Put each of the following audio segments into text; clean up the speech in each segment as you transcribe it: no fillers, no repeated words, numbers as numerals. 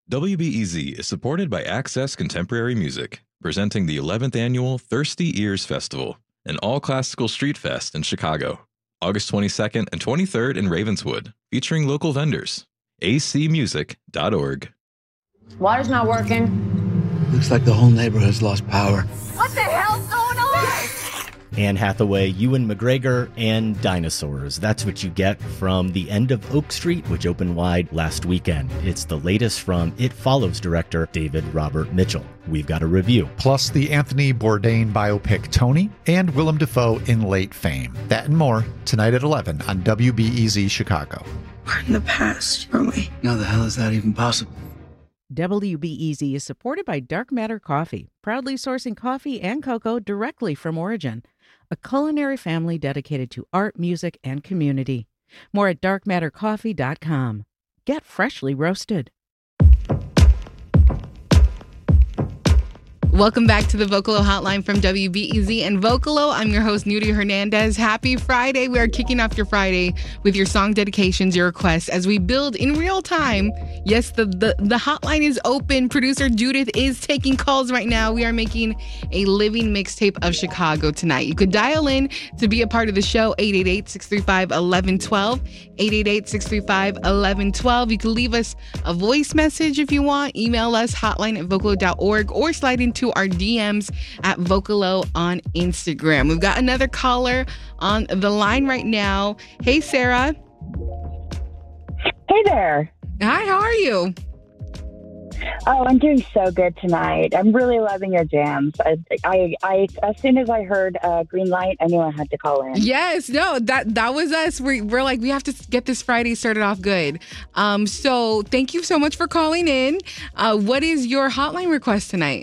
WBEZ is supported by Access Contemporary Music, presenting the 11th annual Thirsty Ears Festival, an all-classical street fest in Chicago, August 22nd and 23rd in Ravenswood, featuring local vendors. acmusic.org. Water's not working. Looks like the whole neighborhood's lost power. What the hell's going on? Anne Hathaway, Ewan McGregor, and dinosaurs. That's what you get from The End of Oak Street, which opened wide last weekend. It's the latest from It Follows director David Robert Mitchell. We've got a review. Plus the Anthony Bourdain biopic Tony and Willem Dafoe in late fame. That and more tonight at 11 on WBEZ Chicago. We're in the past, aren't we? How the hell is that even possible? WBEZ is supported by Dark Matter Coffee, proudly sourcing coffee and cocoa directly from origin. A culinary family dedicated to art, music, and community. More at darkmattercoffee.com. Get freshly roasted. Welcome back to the Vocalo Hotline from WBEZ and Vocalo. I'm your host, Nudie Hernandez. Happy Friday. We are kicking off your Friday with your song dedications, your requests, as we build in real time. Yes, the hotline is open. Producer Judith is taking calls right now. We are making a living mixtape of Chicago tonight. You could dial in to be a part of the show, 888-635-1112, 888-635-1112. You can leave us a voice message if you want. Email us, hotline@vocalo.org, or slide into our DMs at Vocalo on Instagram. We've got another caller on the line right now. Hey, Sarah. Hey there. Hi, how are you? Oh, I'm doing so good tonight. I'm really loving your jams. I as soon as I heard Green Light, I knew I had to call in. Yes, no, that was us. We're like, we have to get this Friday started off good. So thank you so much for calling in. What is your hotline request tonight?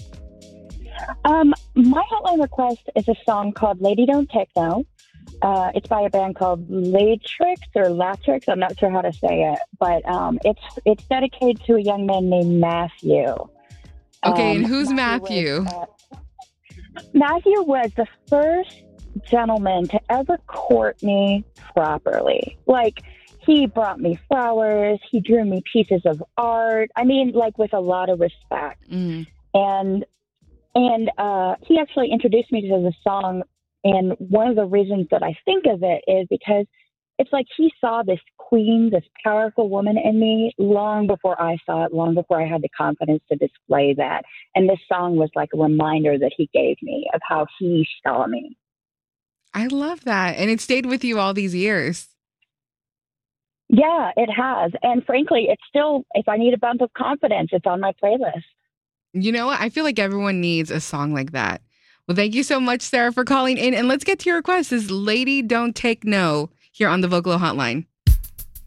My hotline request is a song called Lady Don't Take No. It's by a band called Latrix or Latrix. I'm not sure how to say it, but it's dedicated to a young man named Matthew. Okay, and who's Matthew? Matthew was the first gentleman to ever court me properly. Like, he brought me flowers. He drew me pieces of art. I mean, like, with a lot of respect. Mm. And he actually introduced me to the song. And one of the reasons that I think of it is because it's like he saw this queen, this powerful woman in me long before I saw it, long before I had the confidence to display that. And this song was like a reminder that he gave me of how he saw me. I love that. And it stayed with you all these years. Yeah, it has. And frankly, it's still, if I need a bump of confidence, it's on my playlist. You know what? I feel like everyone needs a song like that. Well, thank you so much, Sarah, for calling in. And let's get to your request. This is Lady Don't Take No here on the Vocalo Hotline.